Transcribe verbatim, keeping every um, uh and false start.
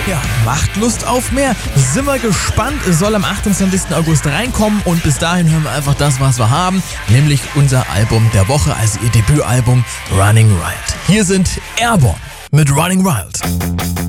Ja, macht Lust auf mehr. Sind wir gespannt. Es soll am achtundzwanzigsten August reinkommen und bis dahin hören wir einfach das, was wir haben, nämlich unser Album der Woche, also ihr Debütalbum Running Riot. Hier sind Airborne mit Running Wild.